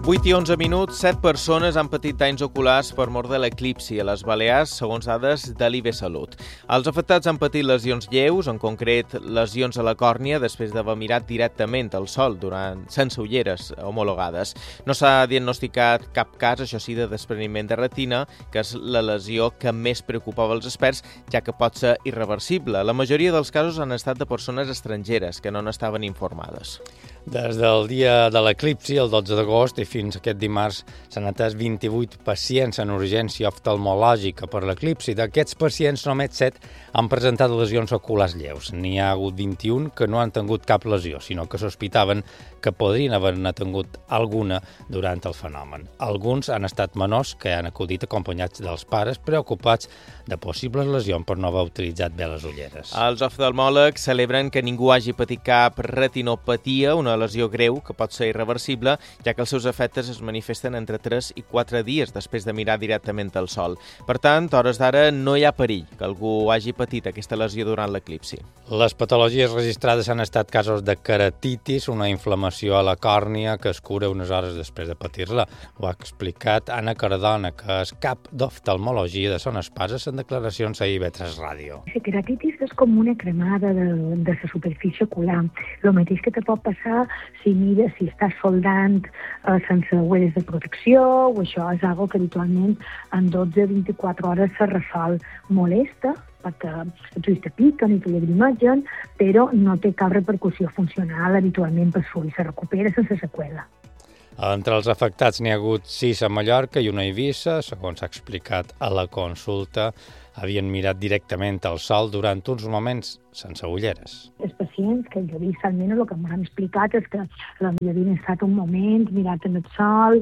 8 i 11 minuts, 7 persones han patit danys oculars per mort de l'eclipsi a les Balears, segons dades de l'IBSalut. Els afectats han patit lesions lleus, en concret lesions a la còrnia, després d'haver mirat directament al sol sense ulleres homologades. No s'ha diagnosticat cap cas, això sí, de despreniment de retina, que és la lesió que més preocupava els experts, ja que pot ser irreversible. La majoria dels casos han estat de persones estrangeres, que no n'estaven informades. Des del dia de l'eclipsi, el 12 d'agost, i fins aquest dimarts, s'han atès 28 pacients en urgència oftalmològica per l'eclipsi. D'aquests pacients, només 7 han presentat lesions oculars lleus. N'hi ha hagut 21 que no han tingut cap lesió, sinó que sospitaven que podrien haver-ne tingut alguna durant el fenomen. Alguns han estat menors que han acudit acompanyats dels pares preocupats de possibles lesions per no haver utilitzat bé les ulleres. Els oftalmòlegs celebren que ningú hagi patit cap retinopatia, una lesió greu que pot ser irreversible, ja que els seus efectes es manifesten entre 3 i 4 dies després de mirar directament al sol. Per tant, a hores d'ara no hi ha perill que algú hagi patit aquesta lesió durant l'eclipsi. Les patologies registrades han estat casos de keratitis, una inflamació a la còrnia que es cura unes hores després de patir-la. Ho ha explicat Anna Cardona, que és cap d'oftalmologia de Son Espases, en declaracions a IB3 Ràdio. La keratitis és com una cremada de la superfície ocular. El mateix que te pot passar si estàs soldant sense ulleres de protecció, o això és algo que habitualment en 12-24 hores se resol. Molesta, perquè els ulls te piquen i te llagrimegen, però no té cap repercussió funcional habitualment per l'ull, se recupera sense seqüela. Entre els afectats n'hi ha hagut 6 a Mallorca i una a Eivissa. Segons s'ha explicat a la consulta, havien mirat directament al sol durant uns moments sense ulleres. Els pacients que jo he vist, almenys el que m'han explicat és que potser havien estat un moment mirat en el sol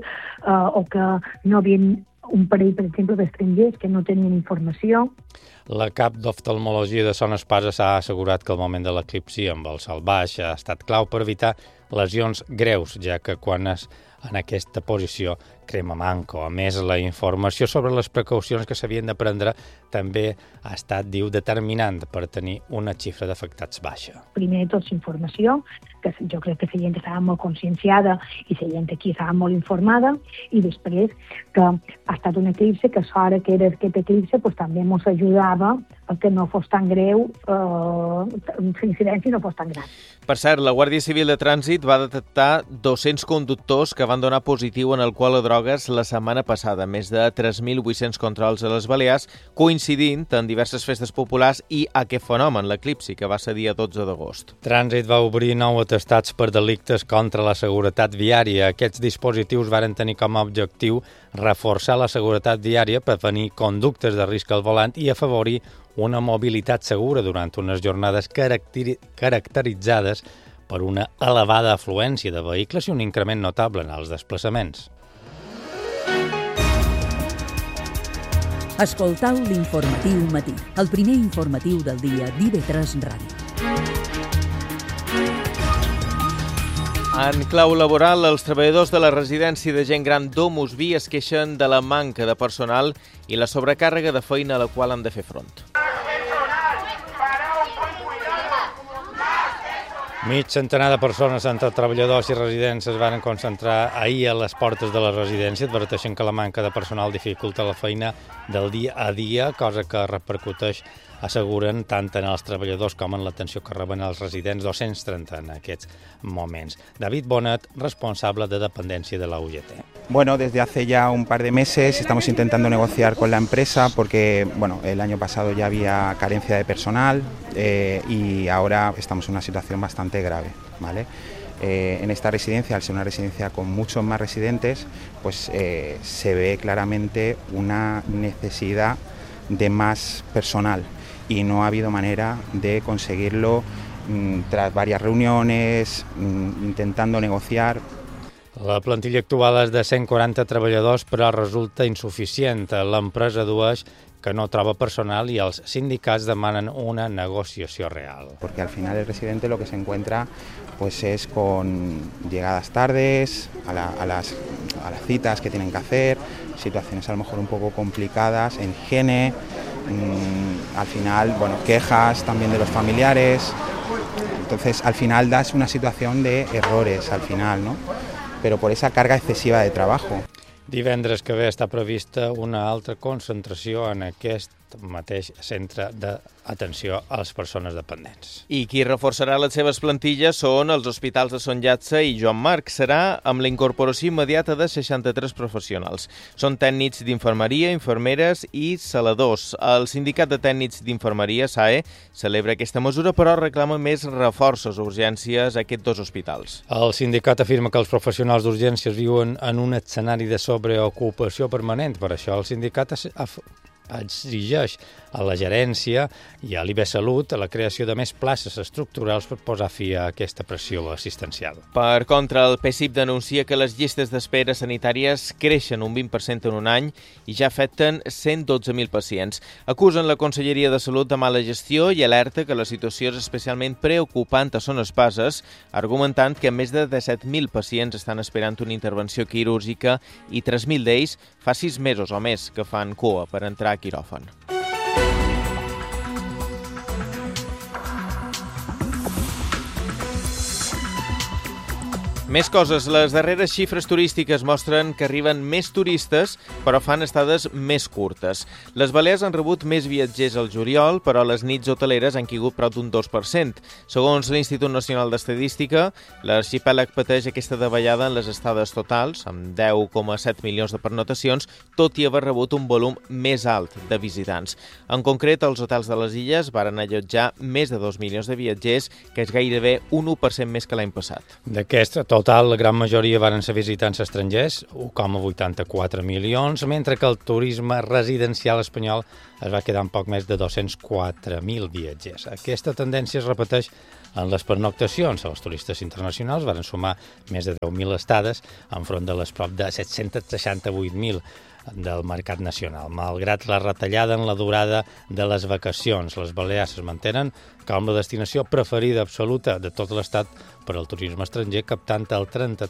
o que no havien un parell, per exemple, d'estrangers que no tenien informació. La cap d'oftalmologia de Son Espases ha assegurat que el moment de l'eclipsi amb el sol baix ha estat clau per evitar lesions greus, ja que quan és en aquesta posició crema manco. A més, la informació sobre les precaucions que s'havien de prendre també ha estat, diu, determinant per tenir una xifra d'afectats baixa. Primer de tot, informació, que jo crec que la gent estava molt conscienciada i la gent aquí estava molt informada, i després que ha estat un eclipse, que l'hora que era aquest eclipse pues, també ens ajudava a que no fos tan greu, l'incidència no fos tan gran. Per cert, la Guàrdia Civil de Trànsit va detectar 200 conductors que van donar positiu en alcohol o drogues la setmana passada, més de 3.800 controls a les Balears, coincidint en diverses festes populars i aquest fenomen, l'eclipsi, que va ser dia 12 d'agost. Trànsit va obrir 9 atestats per delictes contra la seguretat viària. Aquests dispositius varen tenir com a objectiu reforçar la seguretat viària, prevenir conductes de risc al volant i afavorir una mobilitat segura durant unes jornades caracteritzades per una elevada afluència de vehicles i un increment notable en els desplaçaments. Escoltau l'Informatiu Matí, el primer informatiu del dia d'IB3 Ràdio. En clau laboral, els treballadors de la residència de gent gran Domus Vi es queixen de la manca de personal i la sobrecàrrega de feina a la qual han de fer front. Mig centenar de persones, entre treballadors i residents, es van concentrar ahir a les portes de la residència, adverteixen que la manca de personal dificulta la feina del dia a dia, cosa que repercuteix, asseguren, tant en els treballadors com en l'atenció que reben els residents, 230 en aquests moments. David Bonet, responsable de dependència de la UGT. Bueno, desde hace ya un par de meses estamos intentando negociar con la empresa porque, bueno, el año pasado ya había carencia de personal y ahora estamos en una situación bastante grave, ¿vale? En esta residencia, al ser una residencia con muchos más residentes, pues se ve claramente una necesidad de más personal y no ha habido manera de conseguirlo tras varias reuniones, intentando negociar. La plantilla actual és de 140 treballadors, però resulta insuficient. L'empresa dueix que no troba personal y els sindicats demanen una negociación real. Porque al final el residente lo que se encuentra pues es con llegadas tardes, a las citas que tienen que hacer, situaciones a lo mejor un poco complicadas en higiene, al final, bueno, quejas también de los familiares. Entonces al final das una situación de errores al final, ¿no? pero por esa carga excesiva de trabajo. Divendres que ve està prevista una altra concentració en aquest mateix centre d'atenció a les persones dependents. I qui reforçarà les seves plantilles són els hospitals de Son Llàtzer i Joan Marc. Serà amb la incorporació immediata de 63 professionals. Són tècnics d'infermeria, infermeres i saladors. El Sindicat de Tècnics d'Infermeria, SAE, celebra aquesta mesura, però reclama més reforços o urgències a aquests dos hospitals. El sindicat afirma que els professionals d'urgències viuen en un escenari de sobreocupació permanent. Per això el sindicat exigeix a la gerència i a l'IBSalut la creació de més places estructurals per posar fi a aquesta pressió assistencial. Per contra, el PSIP denuncia que les llistes d'espera sanitàries creixen un 20% en un any i ja afecten 112.000 pacients. Acusen la Conselleria de Salut de mala gestió i alerta que la situació és especialment preocupant a Son Espases, argumentant que més de 17.000 pacients estan esperant una intervenció quirúrgica i 3.000 d'ells fa 6 mesos o més que fan cua per entrar a quiròfan. Més coses. Les darreres xifres turístiques mostren que arriben més turistes, però fan estades més curtes. Les Balears han rebut més viatgers al juliol, però les nits hoteleres han caigut prop d'un 2%. Segons l'Institut Nacional d'Estadística, l'arxipèlag pateix aquesta davallada en les estades totals, amb 10,7 milions de pernotacions, tot i haver rebut un volum més alt de visitants. En concret, els hotels de les illes varen allotjar més de 2 milions de viatgers, que és gairebé un 1% més que l'any passat. D'aquest total, la gran majoria varen ser visitants estrangers, 1,84 milions, mentre que el turisme residencial espanyol es va quedar amb poc més de 204.000 viatgers. Aquesta tendència es repeteix en les pernoctacions. Els turistes internacionals varen sumar més de 10.000 estades enfront de les prop de 768.000 del mercat nacional. Malgrat la retallada en la durada de les vacacions, les Balears es mantenen com la destinació preferida absoluta de tot l'Estat per al turisme estranger, captant el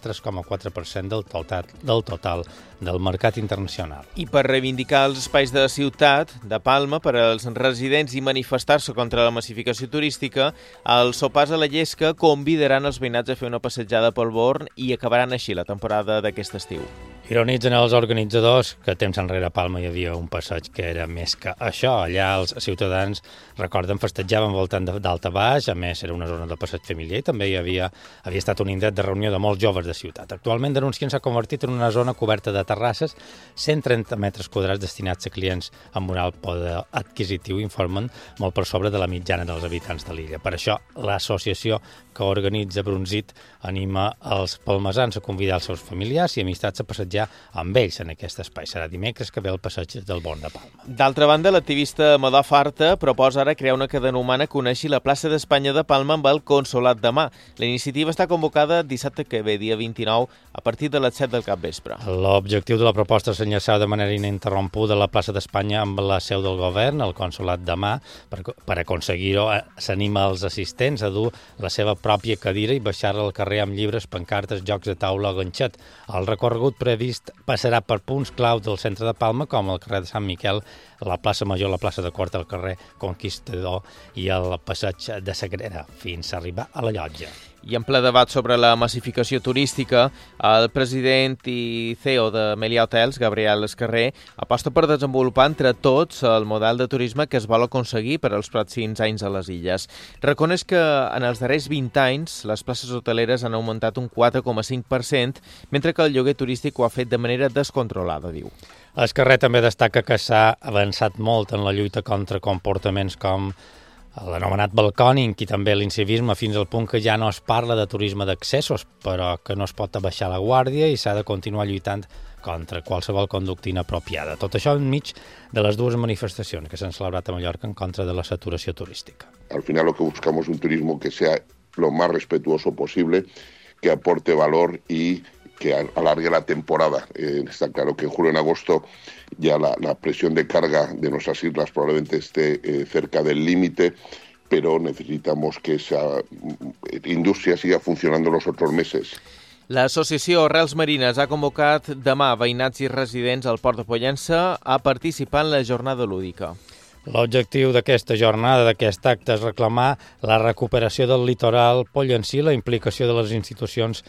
33,4% del total del mercat internacional. I per reivindicar els espais de la ciutat de Palma per als residents i manifestar-se contra la massificació turística, els sopars a la Llesca convidaran els veïnats a fer una passejada pel Born i acabaran així la temporada d'aquest estiu. Ironitzen els organitzadors que temps enrere a Palma hi havia un passeig que era més que això. Allà els ciutadans, recorden, festejaven voltant d'alt a baix, a més era una zona de passeig familiar i també havia estat un indret de reunió de molts joves de ciutat. Actualment denuncien s'ha convertit en una zona coberta de terrasses, 130 metres quadrats destinats a clients amb un alt poder adquisitiu, informen, molt per sobre de la mitjana dels habitants de l'illa. Per això, l'associació que organitza Brunzit anima els palmesans a convidar els seus familiars i amistats a passejar amb ells en aquest espai. Serà dimecres que ve el passeig del Born de Palma. D'altra banda, l'activista Amador Farta proposa ara crear una cadena humana que uneixi la plaça d'Espanya de Palma amb el Consolat de Mar. La iniciativa està convocada dissabte que ve, dia 29, a partir de les 7 del capvespre. L'objectiu de la proposta és enllaçar de manera ininterrompuda la plaça d'Espanya amb la seu del govern, el Consolat de Mar. Per aconseguir-ho, s'anima els assistents a dur la seva pròpia cadira i baixar-la al carrer amb llibres, pancartes, jocs de taula o ganxet. El recorregut previst passarà per punts clau del centre de Palma, com el carrer de Sant Miquel, la plaça Major, la plaça de Cort, el carrer Conquistador i el passeig de Sagrera, fins a arribar a la Llotja. I en ple debat sobre la massificació turística, el president i CEO de Melià Hotels, Gabriel Escarrer, aposta per desenvolupar entre tots el model de turisme que es vol aconseguir per als pròxims anys a les illes. Reconeix que en els darrers 20 anys les places hoteleres han augmentat un 4,5%, mentre que el lloguer turístic ho ha fet de manera descontrolada, diu. Escarrer també destaca que s'ha avançat molt en la lluita contra comportaments com l'anomenat balcòning i també l'incivisme, fins al punt que ja no es parla de turisme d'accessos, però que no es pot abaixar la guàrdia i s'ha de continuar lluitant contra qualsevol conducta inapropiada. Tot això enmig de les dues manifestacions que s'han celebrat a Mallorca en contra de la saturació turística. Al final lo que buscamos es un turismo que sea lo más respetuoso posible, que aporte valor y que alargue la temporada. Está claro que en julio y en agosto ya la presión de carga de nuestras islas probablemente esté cerca del límite, pero necesitamos que esa indústria siga funcionando los otros meses. L'associació Arrels Marines ha convocat demà veïnats i residents al Port de Pollença a participar en la jornada lúdica. L'objectiu d'aquesta jornada, d'aquest acte, és reclamar la recuperació del litoral pollencí, la implicació de les institucions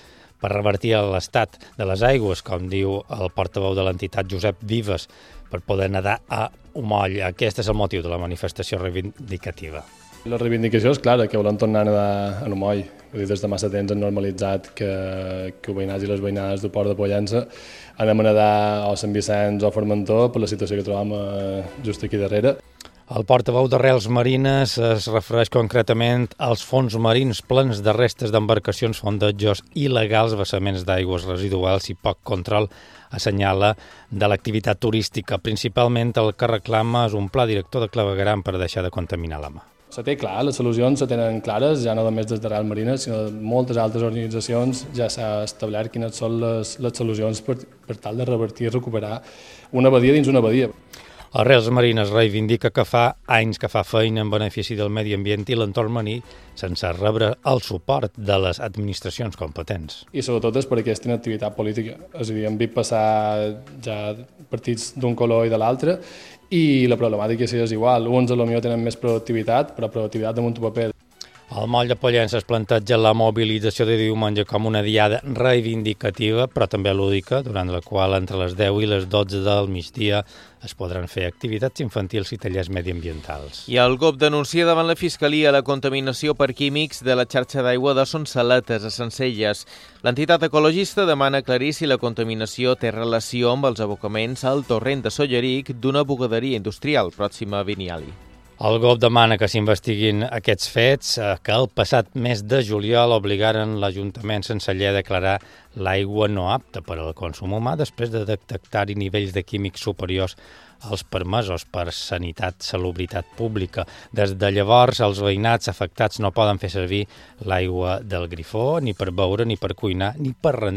per revertir l'estat de les aigües, com diu el portaveu de l'entitat Josep Vives, per poder nedar a Umoll. Aquest és el motiu de la manifestació reivindicativa. La reivindicació és clara, que volem tornar a nedar a Umoll. Des de massa temps han normalitzat que els veïnats i les veïnades del Port de Pollença anem a nedar a Sant Vicenç o a Formentor per la situació que trobam just aquí darrere. El portaveu d'Arrels Marines es refereix concretament als fons marins plens de restes d'embarcacions, fondejos il·legals, vessaments d'aigües residuals i poc control, assenyala, de l'activitat turística. Principalment el que reclama és un pla director de clavegueram per deixar de contaminar la mà. Se té clar, les solucions se tenen clares, ja no només des d'Arrels Marines, sinó de moltes altres organitzacions ja s'ha establert quines són les solucions per tal de revertir i recuperar una badia dins una badia. Arrels Marines reivindica que fa anys que fa feina en benefici del medi ambient i l'entorn marí sense rebre el suport de les administracions competents. I sobretot és perquè tenen activitat política. És a dir, hem vist passar ja partits d'un color i de l'altre i la problemàtica sí és igual. Uns potser tenen més productivitat, però productivitat damunt un paper. Al Moll de Pollença es planteja la mobilització de diumenge com una diada reivindicativa, però també lúdica, durant la qual entre les 10 i les 12 del migdia es podran fer activitats infantils i tallers mediambientals. I el GOP denuncia davant la Fiscalia la contaminació per químics de la xarxa d'aigua de Son Saletes, a Sencelles. L'entitat ecologista demana aclarir si la contaminació té relació amb els abocaments al torrent de Solleric d'una bugaderia industrial pròxima a Vinyali. El GOP demana que s'investiguin aquests fets, que el passat mes de juliol obligaren l'Ajuntament senceller a declarar l'aigua no apta per al consum humà després de detectar-hi nivells de químics superiors als permesos per sanitat, salubritat pública. Des de llavors, els veïnats afectats no poden fer servir l'aigua del grifó ni per beure, ni per cuinar, ni per rentar